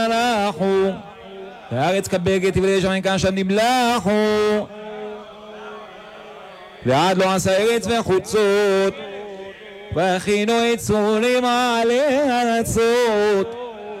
הלכו, והארץ כבגת יבלי שמים כאן שם נמלחו, ועד לא עשה ארץ וחוצות, והכינו יצורים עלי ארצות,